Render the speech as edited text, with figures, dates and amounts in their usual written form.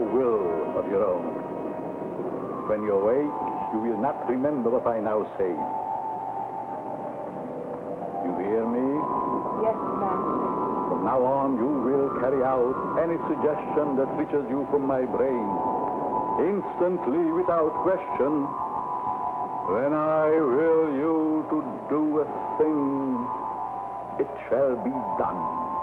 will of your own. When you awake, you will not remember what I now say. You hear me? Yes, Master. From now on, you will carry out any suggestion that reaches you from my brain. Instantly, without question. When I will you to do a thing, it shall be done.